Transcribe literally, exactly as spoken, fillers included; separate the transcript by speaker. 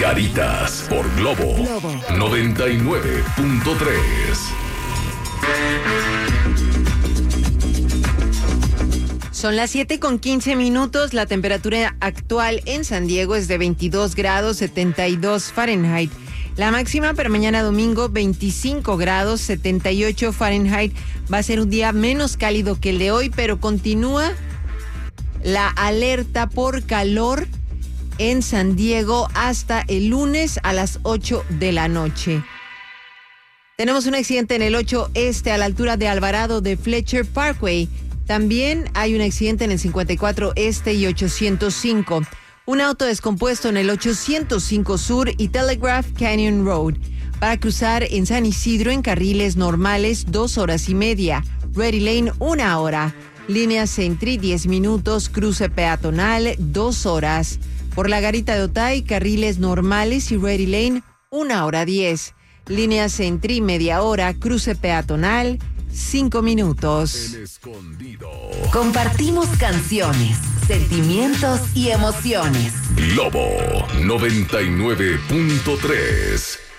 Speaker 1: Caritas por Globo, Globo. noventa y nueve punto tres.
Speaker 2: Son las siete con quince minutos. La temperatura actual en San Diego es de veintidós grados, setenta y dos Fahrenheit. La máxima para mañana domingo, veinticinco grados, setenta y ocho Fahrenheit. Va a ser un día menos cálido que el de hoy, pero continúa la alerta por calor en San Diego hasta el lunes a las ocho de la noche. Tenemos un accidente en el ocho Este a la altura de Alvarado de Fletcher Parkway. También hay un accidente en el cincuenta y cuatro Este y ochocientos cinco. Un auto descompuesto en el ochocientos cinco Sur y Telegraph Canyon Road. Para cruzar en San Isidro en carriles normales, dos horas y media. Ready Lane, una hora. Línea Sentry, diez minutos. Cruce peatonal, dos horas. Por la Garita de Otay, carriles normales y Ready Lane, una hora diez. Línea Sentry, media hora. Cruce peatonal, cinco minutos.
Speaker 1: El Escondido.
Speaker 3: Compartimos canciones, sentimientos y emociones.
Speaker 1: Globo noventa y nueve punto tres.